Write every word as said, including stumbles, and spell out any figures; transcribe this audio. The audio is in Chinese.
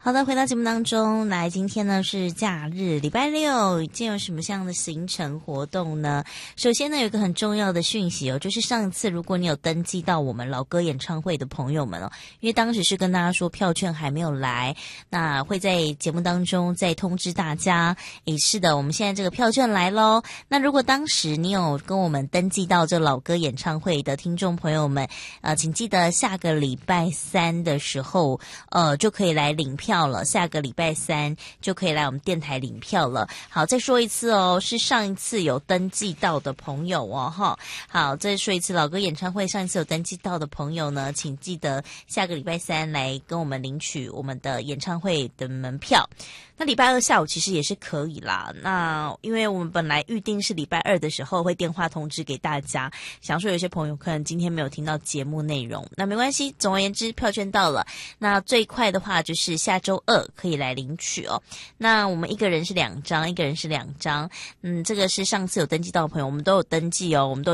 好的，回到节目当中来，今天呢是假日，礼拜六，今天有什么样的行程活动呢？首先呢，有一个很重要的讯息哦，就是上一次如果你有登记到我们老歌演唱会的朋友们哦，因为当时是跟大家说票券还没有来，那会在节目当中再通知大家。诶，是的，我们现在这个票券来咯。那如果当时你有跟我们登记到这老歌演唱会的听众朋友们，呃，请记得下个礼拜三的时候，呃，就可以来领票了，下个礼拜三就可以来我们电台领票了。好，再说一次哦，是上一次有登记到的朋友哦，哈。好，再说一次，老歌演唱会上一次有登记到的朋友呢，请记得下个礼拜三来跟我们领取我们的演唱会的门票。那礼拜二下午其实也是可以啦。那因为我们本来预定是礼拜二的时候会电话通知给大家，想说有些朋友可能今天没有听到节目内容，那没关系。总而言之，票券到了，那最快的话就是下周二可以来领取哦。那我们一个人是两张，一个人是两张。嗯，这个是上次有登记到的朋友，我们都有登记哦，我们都